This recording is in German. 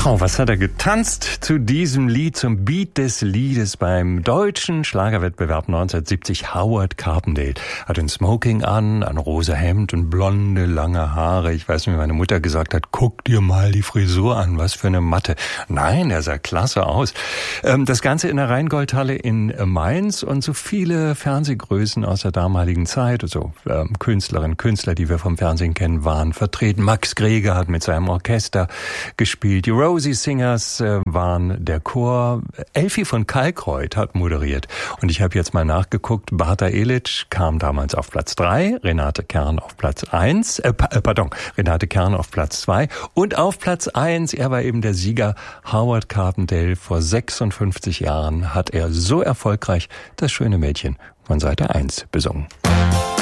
Oh, was hat er getanzt zu diesem Lied, zum Beat des Liedes beim deutschen Schlagerwettbewerb 1970. Howard Carpendale hat ein Smoking an, ein rosa Hemd und blonde, lange Haare. Ich weiß nicht, wie meine Mutter gesagt hat, guck dir mal die Frisur an, was für eine Matte. Nein, er sah klasse aus. Das Ganze in der Rheingoldhalle in Mainz und so viele Fernsehgrößen aus der damaligen Zeit, also Künstlerinnen, Künstler, die wir vom Fernsehen kennen, waren vertreten. Max Greger hat mit seinem Orchester gespielt. Die Rosie Singers waren der Chor. Elfi von Kalkreuth hat moderiert. Und ich habe jetzt mal nachgeguckt. Barta Elic kam damals auf Platz 3, Renate Kern auf Platz 1, Renate Kern auf Platz 2 und auf Platz 1, er war eben der Sieger, Howard Carpendale. Vor 56 Jahren hat er so erfolgreich das schöne Mädchen von Seite 1 besungen.